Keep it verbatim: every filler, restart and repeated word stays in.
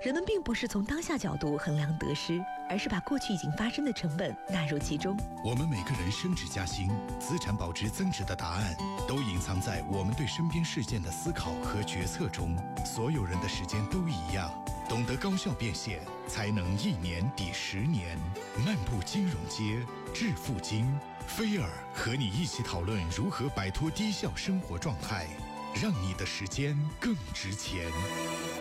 人们并不是从当下角度衡量得失，而是把过去已经发生的成本纳入其中。 我们每个人升职加薪、资产保值增值的答案，都隐藏在我们对身边事件的思考和决策中。所有人的时间都一样，懂得高效变现，才能一年抵十年。漫步金融街，致富经，菲尔和你一起讨论如何摆脱低效生活状态，让你的时间更值钱。